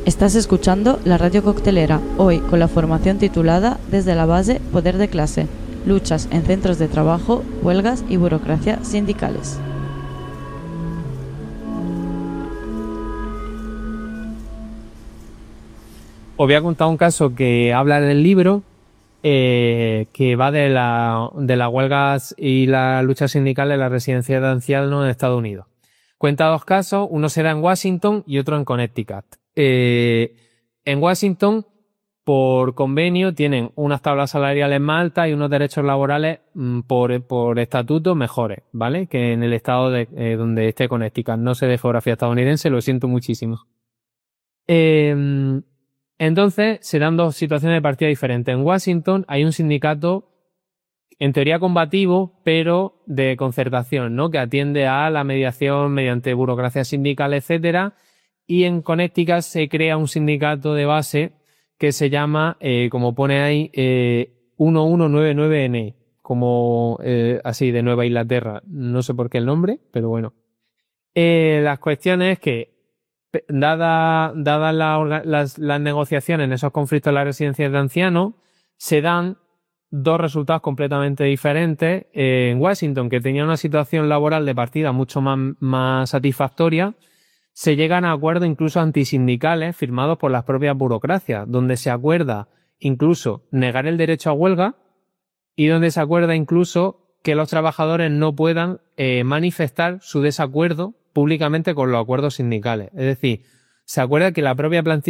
Estás escuchando la Radio Coctelera, hoy con la formación titulada Desde la base, poder de clase, luchas en centros de trabajo, huelgas y burocracia sindicales. Os voy a contar un caso que habla en el libro, que va de las huelgas y la lucha sindical en la residencia de ancianos en Estados Unidos. Cuenta dos casos, uno será en Washington y otro en Connecticut. En Washington, por convenio, tienen unas tablas salariales más altas y unos derechos laborales por estatuto mejores, ¿vale? Que en el estado donde esté Connecticut. No sé de geografía estadounidense, lo siento muchísimo. Entonces, se dan dos situaciones de partida diferentes. En Washington hay un sindicato, en teoría combativo, pero de concertación, ¿no? Que atiende a la mediación mediante burocracia sindical, etcétera. Y en Connecticut se crea un sindicato de base que se llama, como pone ahí, 1199N, como así, de Nueva Inglaterra. No sé por qué el nombre, pero bueno. Las cuestiones es que, dadas las negociaciones en esos conflictos en las residencias de ancianos, se dan dos resultados completamente diferentes. En Washington, que tenía una situación laboral de partida mucho más satisfactoria, se llegan a acuerdos incluso antisindicales firmados por las propias burocracias, donde se acuerda incluso negar el derecho a huelga y donde se acuerda incluso que los trabajadores no puedan manifestar su desacuerdo públicamente con los acuerdos sindicales. Es decir, se acuerda que la propia plantilla